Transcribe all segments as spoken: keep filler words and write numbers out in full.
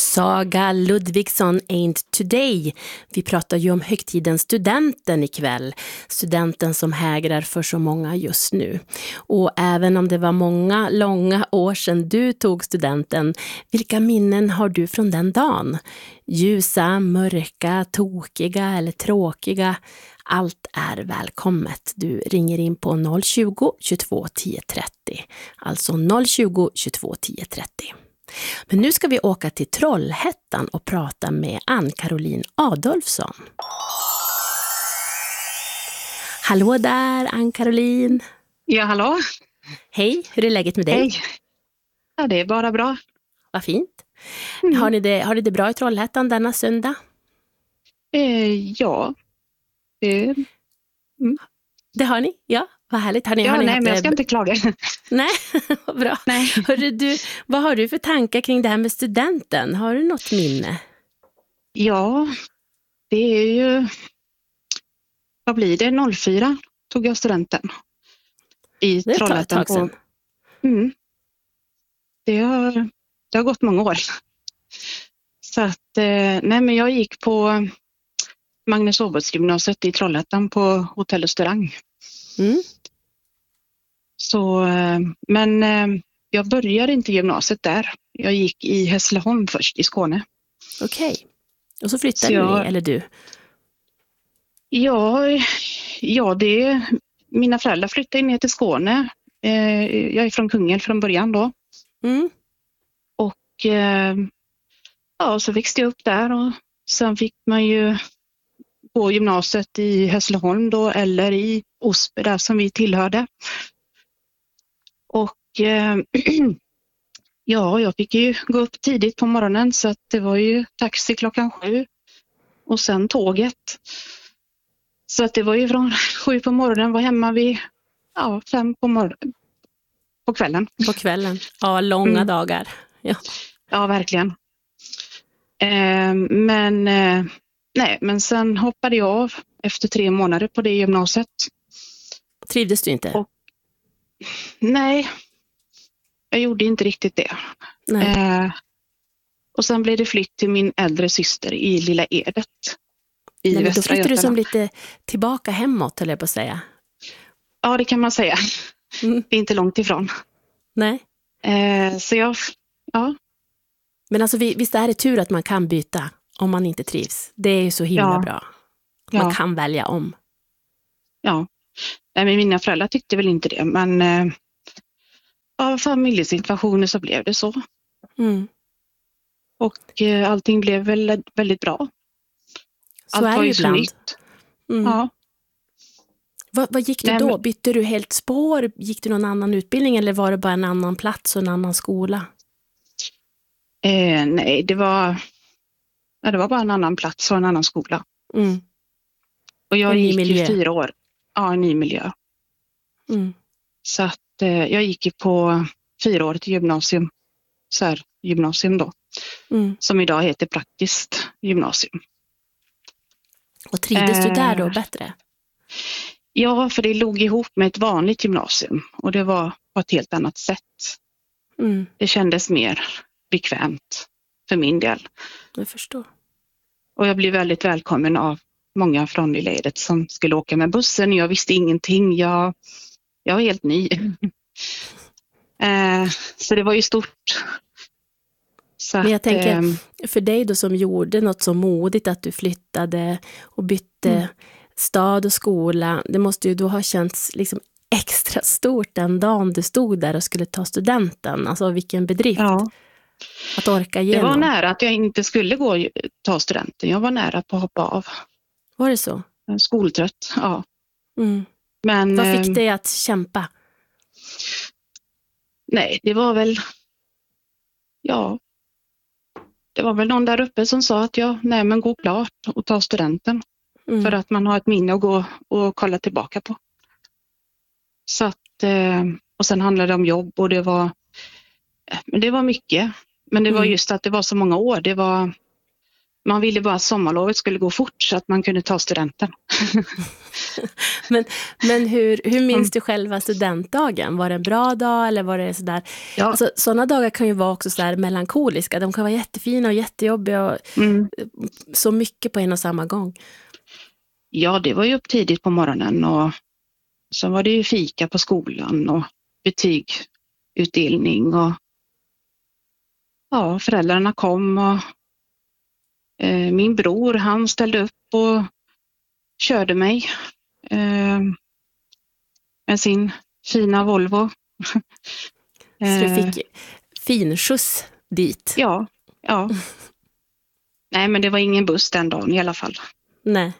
Saga Ludvigsson Ain't Today. Vi pratar ju om högtiden studenten ikväll. Studenten som hägrar för så många just nu. Och även om det var många långa år sedan du tog studenten, vilka minnen har du från den dagen? Ljusa, mörka, tokiga eller tråkiga? Allt är välkommet. Du ringer in på noll tjugo, tjugotvå, tio trettio. Alltså noll tjugo, tjugotvå, tio trettio. Men nu ska vi åka till Trollhättan och prata med Ann-Caroline Adolfsson. Hallå där, Ann-Caroline. Ja, hallå. Hej, hur är läget med dig? Hej. Ja, det är bara bra. Vad fint. Mm. Har ni det, har ni det bra i Trollhättan denna söndag? Eh, ja. Det... Mm. Det har ni? Ja, vad härligt. Har ni, Ja, har ni nej, haft men jag det... ska inte klaga. Nej, vad bra. Nej. Hörru, du, vad har du för tankar kring det här med studenten? Har du något minne? Ja, det är ju... Vad blir det? noll fyra tog jag studenten. I Det är ett tag, Trollhättan. ett tag sedan. På... Mm. Det, har... det har gått många år. Så att, eh, nej men jag gick på Magnus Åbertsgymnasiet i Trollhättan på Hotell och Restaurang. Mm. Så, eh, men eh, jag började inte gymnasiet där. Jag gick i Hässleholm först i Skåne. Okej. Okay. Och så flyttade så jag, ni, eller du? Ja, ja det, mina föräldrar flyttade ner till Skåne. Eh, jag är från Kungälv från början då. Mm. Och eh, ja, så växte jag upp där och sen fick man ju gå gymnasiet i Hässleholm då eller i Osby där som vi tillhörde. Och eh, ja, jag fick ju gå upp tidigt på morgonen så att det var ju taxi klockan sju och sen tåget. Så att det var ju från sju på morgonen, var hemma vid ja, fem på morgonen, på kvällen. På kvällen, ja, långa mm. dagar. Ja, ja verkligen. Eh, men eh, nej, men sen hoppade jag av efter tre månader på det gymnasiet. Trivdes du inte? Och, nej, jag gjorde inte riktigt det. Eh, och sen blev det flytt till min äldre syster i Lilla Edet. I nej, men då flyttade du som Götaland. lite tillbaka hemåt, höll jag på att säga. Ja, det kan man säga. Mm. Det är inte långt ifrån. Nej. Eh, så jag, ja. Men alltså visst är det tur att man kan byta om man inte trivs. Det är ju så himla ja. bra. Att man ja. kan välja om. Ja, nej, men mina föräldrar tyckte väl inte det. Men eh, av familjesituationer så blev det så. Mm. Och eh, allting blev väl väldigt bra. Så allt är var det ju ibland. så nytt. Mm. Ja. Vad, vad gick du nej, då? men... Bytte du helt spår? Gick du någon annan utbildning eller var det bara en annan plats och en annan skola? Eh, nej, det var, ja, det var bara en annan plats och en annan skola. Mm. Och jag en gick ny ju fyra år. Ja, en ny miljö. Mm. Så att eh, jag gick ju på fyra år till gymnasium. Så här, gymnasium då. Mm. Som idag heter praktiskt gymnasium. Och trivdes eh, du där då eh, bättre? Ja, för det låg ihop med ett vanligt gymnasium. Och det var på ett helt annat sätt. Mm. Det kändes mer bekvämt för min del. Jag förstår. Och jag blev väldigt välkommen av många från Lilla Edet som skulle åka med bussen. Jag visste ingenting. Jag, jag var helt ny. eh, så det var ju stort. Så Men jag att, tänker, eh, för dig då som gjorde något så modigt att du flyttade och bytte mm. stad och skola. Det måste ju då ha känts liksom extra stort den dagen du stod där och skulle ta studenten. Alltså vilken bedrift. Ja. Att orka igenom. Det var nära att jag inte skulle gå och ta studenten. Jag var nära på att hoppa av. Var det så? Skoltrött, ja. Mm. Men, vad fick eh, dig att kämpa? Nej, det var väl... Ja. Det var väl någon där uppe som sa att jag, nej men gå klart och ta studenten. Mm. För att man har ett minne att gå och kolla tillbaka på. Så att, eh, och sen handlade det om jobb och det var... Men det var mycket. Men det var just att det var så många år. Det var man ville bara att sommarlovet skulle gå fort så att man kunde ta studenten. men men hur, hur minns du själva studentdagen? Var det en bra dag eller var det sådär? Ja. Alltså, sådana dagar kan ju vara också sådär melankoliska. De kan vara jättefina och jättejobbiga och Mm. så mycket på en och samma gång. Ja, det var ju upp tidigt på morgonen och så var det ju fika på skolan och betygutdelning och ja, föräldrarna kom och eh, min bror han ställde upp och körde mig eh, med sin fina Volvo. Så du fick fin skjuts dit? Ja, ja. Nej, men det var ingen buss den dagen i alla fall. Nej.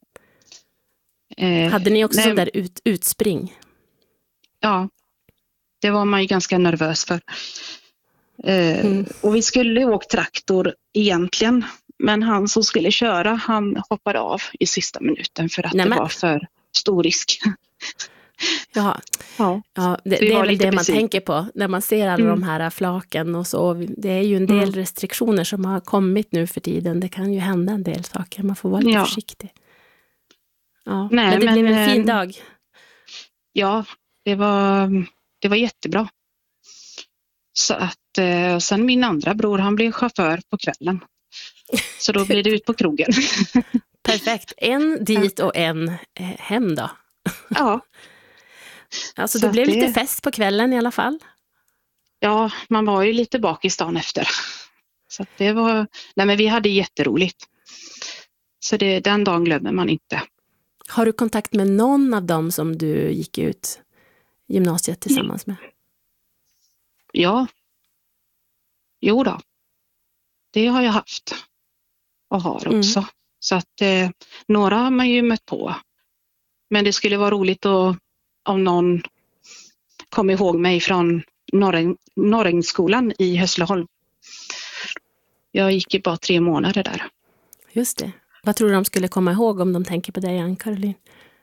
Eh, Hade ni också nej, sån där ut, utspring? Ja, det var man ju ganska nervös för. Eh, Mm. Och vi skulle åka traktor egentligen, men han som skulle köra, han hoppade av i sista minuten för att Nämen. det var för stor risk. Jaha. Ja, Ja, det, Vi det är var väl lite det man besvikna. tänker på när man ser alla Mm. de här flaken och så. Det är ju en del Mm. restriktioner som har kommit nu för tiden. Det kan ju hända en del saker. Man får vara lite Ja. försiktig. Ja. Nej, men det men, blev en fin eh, dag. ja det, var, det var jättebra. Så att, eh, sen min andra bror, han blev chaufför på kvällen. Så då blev det ut på krogen. Perfekt. En dit och en eh, hem då. Ja, Alltså Så det blev att lite det- fest på kvällen i alla fall. ja, man var ju lite bakis dagen efter. Så att det var, nej men vi hade jätteroligt. Så det, den dagen glömmer man inte. Har du kontakt med någon av dem som du gick ut gymnasiet tillsammans med? Ja, jo då. Det har jag haft och har Mm. också. Så att eh, några har man ju mött på. Men det skulle vara roligt att, om någon kom ihåg mig från Norräng, Norrängsskolan i Hässleholm. Jag gick ju bara tre månader där. Just det. Vad tror du de skulle komma ihåg om de tänker på dig, Ann-Caroline?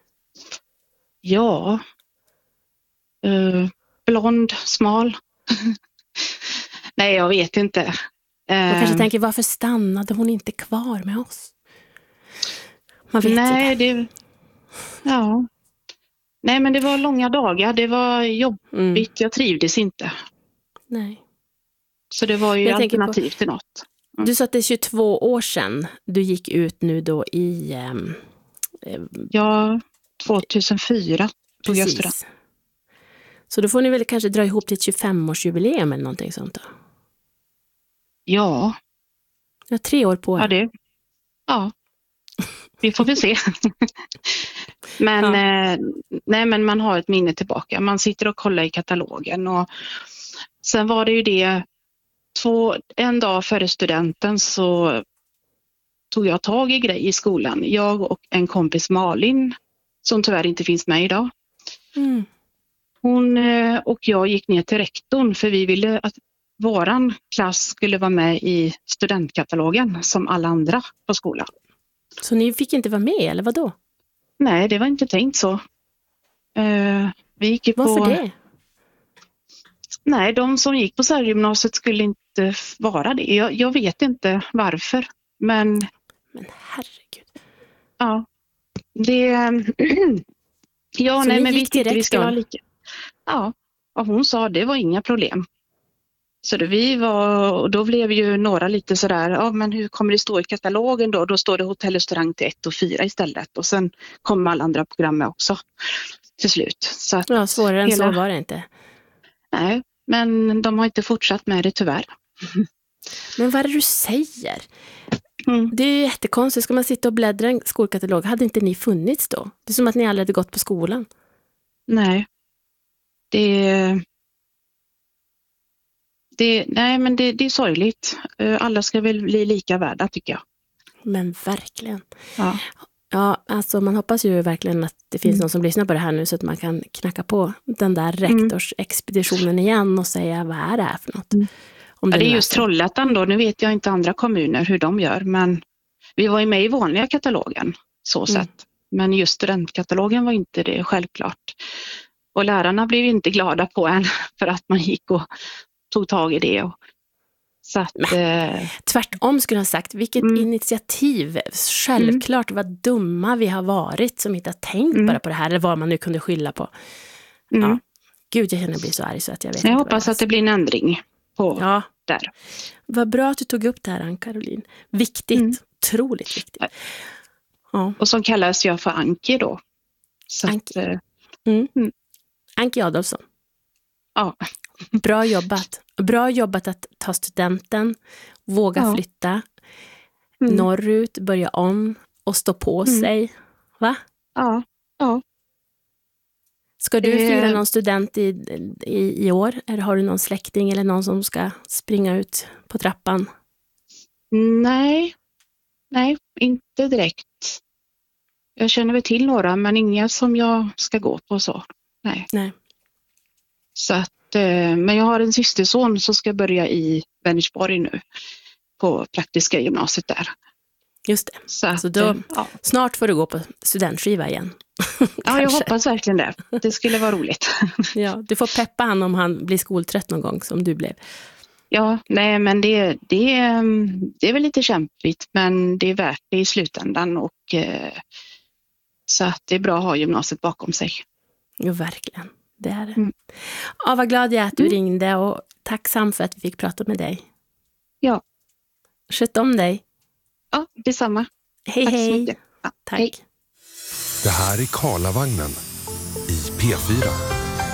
Ja, eh, blond, smal. Nej, jag vet inte. De Eh, kanske tänker, varför stannade hon inte kvar med oss? Man vet nej, inte. det, ja. Nej, men det var långa dagar. Det var jobbigt. Mm. Jag trivdes inte. Nej. Så det var ju Jag tänker på- alternativ till något. Du sa att det är tjugotvå år sedan du gick ut nu då i... ehm, eh, Ja, tjugohundrafyra tog jag student. precis. Så då får ni väl kanske dra ihop till ett tjugofemårsjubileum eller någonting sånt då? Ja, Jag har tre år på er. ja, det, ja. Vi får väl se. men, Ja. eh, nej, men man har ett minne tillbaka. Man sitter och kollar i katalogen. Och sen var det ju det, två, en dag före studenten så tog jag tag i grej i skolan. Jag och en kompis Malin, som tyvärr inte finns med idag. Mm. Hon eh, och jag gick ner till rektorn för vi ville att våran klass skulle vara med i studentkatalogen som alla andra på skolan. Så ni fick inte vara med, eller vad då? Nej, det var inte tänkt så. Eh, vi gick ju Varför på... det? Nej, de som gick på särgymnasiet skulle inte f- vara det. Jag, jag vet inte varför, men Men herregud. ja, det... ja, Så nej, ni men vi gick till tyckte vi skulle vara rektorn? lika. Ja, och hon sa det var inga problem. Så då vi var, och då blev ju några lite sådär, ja men hur kommer det stå i katalogen då? Då står det hotell och restaurang till ett och fyra istället. Och sen kommer alla andra program med också till slut. Så att, Ja, svårare än hela- så var det inte. nej, men de har inte fortsatt med det tyvärr. Men vad är det du säger? Mm. Det är ju jättekonstigt. Ska man sitta och bläddra en skolkatalog? Hade inte ni funnits då? Det är som att ni aldrig hade gått på skolan. Nej, det, det, nej, men det, det är sorgligt. Eh, Alla ska väl bli lika värda tycker jag. Men verkligen. Ja. Ja, alltså man hoppas ju verkligen att det finns Mm. någon som lyssnar på det här nu så att man kan knacka på den där rektorsexpeditionen igen och säga vad är det här för något? Mm. Om Ja, det är nu just så. Trollhättan då. Nu vet jag inte andra kommuner hur de gör, men vi var ju med i vanliga katalogen så Mm. sett. Men just studentkatalogen var inte det självklart. Och lärarna blev inte glada på en för att man gick och tog tag i det. Och Så att, eh, tvärtom skulle jag ha sagt, vilket mm. initiativ. Självklart vad dumma vi har varit som inte har tänkt Mm. bara på det här, eller vad man nu kunde skylla på. Mm. Ja. Gud, jag känner bli så arg så att jag vet jag inte hoppas att det blir en ändring på ja. där. Vad bra att du tog upp det här, Ann-Caroline. Viktigt, Mm. otroligt viktigt. Ja. Och så kallas jag för Anki då. Så Anki. Att, Mm. Mm. Anki Adolfsson. Ja. Bra jobbat. Bra jobbat att ta studenten, våga Ja. flytta Mm. norrut, börja om och stå på Mm. sig. Va? Ja. Ja. Ska du Det- fira någon student i, i, i år? Eller har du någon släkting eller någon som ska springa ut på trappan? Nej. Nej, inte direkt. Jag känner väl till några, men inga som jag ska gå på så. Nej. Nej. Så att, eh, men jag har en systerson som ska börja i Vänersborg nu. På praktiska gymnasiet där. Just det. Så att, Så då, eh, ja. snart får du gå på studentskiva igen. ja, jag Kanske. hoppas verkligen det. Det skulle vara roligt. Ja, du får peppa han om han blir skoltrött någon gång som du blev. Ja, nej men det, det, det är väl lite kämpigt, men det är värt det i slutändan. Och, eh, så att det är bra att ha gymnasiet bakom sig. Jo, verkligen. Det är det. Mm. Ja, vad glad jag är att du Mm. ringde och tacksam för att vi fick prata med dig. Ja, Sköt om dig. ja detsamma. Hej, Tack så hej. mycket. Ja, Tack. hej. Det här är Karlavagnen i P fyra.